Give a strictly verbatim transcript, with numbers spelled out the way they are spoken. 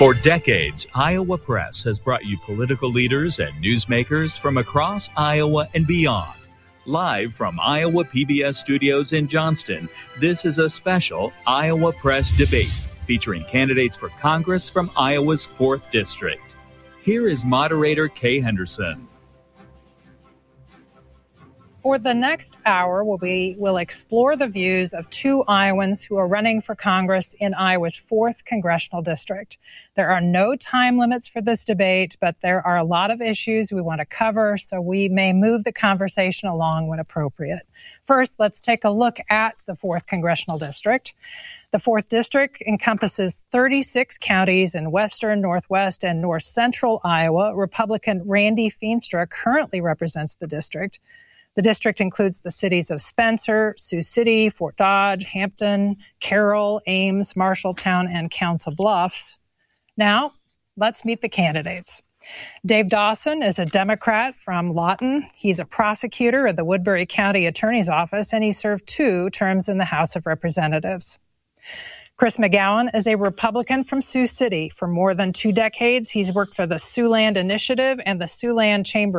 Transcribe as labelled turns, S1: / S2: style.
S1: For decades, Iowa Press has brought you political leaders and newsmakers from across Iowa and beyond. Live from Iowa P B S studios in Johnston, this is a special Iowa Press debate featuring candidates for Congress from Iowa's fourth District. Here is moderator Kay Henderson.
S2: For the next hour, we will explore the views of two Iowans who are running for Congress in Iowa's fourth Congressional District. There are no time limits for this debate, but there are a lot of issues we want to cover, so we may move the conversation along when appropriate. First, let's take a look at the fourth Congressional District. The fourth District encompasses thirty-six counties in western, northwest, and north central Iowa. Republican Randy Feenstra currently represents the district. The district includes the cities of Spencer, Sioux City, Fort Dodge, Hampton, Carroll, Ames, Marshalltown, and Council Bluffs. Now, let's meet the candidates. Dave Dawson is a Democrat from Lawton. He's a prosecutor at the Woodbury County Attorney's Office, and he served two terms in the House of Representatives. Chris McGowan is a Republican from Sioux City. For more than two decades, he's worked for the Siouxland Initiative and the Siouxland Chamber